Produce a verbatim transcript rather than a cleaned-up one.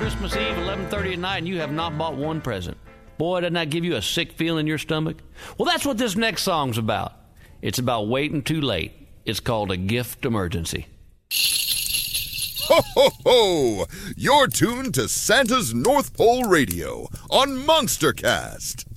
Christmas Eve, eleven thirty at night, and you have not bought one present. Boy, doesn't that give you a sick feeling in your stomach? Well, that's what this next song's about. It's about waiting too late. It's called A Gift Emergency. Ho, ho, ho! You're tuned to Santa's North Pole Radio on Monstercast.